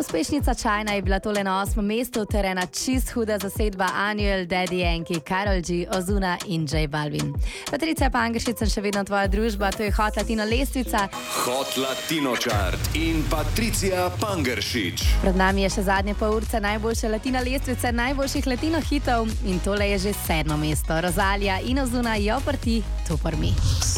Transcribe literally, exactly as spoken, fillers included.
Uspešnica China je bila tole na osmem mestu, terena čist huda zasedba Annual, Daddy Yankee, Karol G, Ozuna in J Balvin. Patricija Pangeršič, sem še vedno tvoja družba, to je Hot Latino lestvica. Hot Latino Chart in Patricija Pangeršič. Pred nami je še zadnje pol urce najboljše latino lestvice, najboljših latino hitov in tole je že sedmo mesto. Rozalija in Ozuna, Jo por ti, tu por mi.